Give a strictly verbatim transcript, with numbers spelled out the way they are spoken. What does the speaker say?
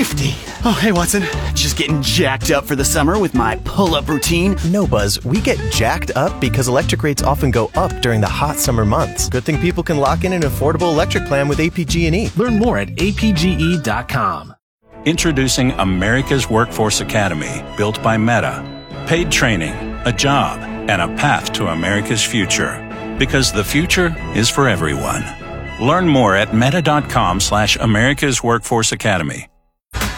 fifty. Oh, hey, Watson. Just getting jacked up for the summer with my pull-up routine. No, Buzz. We get jacked up because electric rates often go up during the hot summer months. Good thing people can lock in an affordable electric plan with A P G and E. Learn more at A P G E dot com. Introducing America's Workforce Academy, built by Meta. Paid training, a job, and a path to America's future. Because the future is for everyone. Learn more at meta dot com slash America's Workforce Academy.